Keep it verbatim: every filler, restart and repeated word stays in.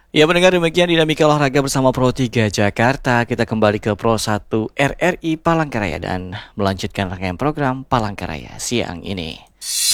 Ya mendengar demikian dinamika olahraga bersama Pro tiga Jakarta. Kita kembali ke Pro satu R R I Palangkaraya dan melanjutkan rangkaian program Palangkaraya siang ini.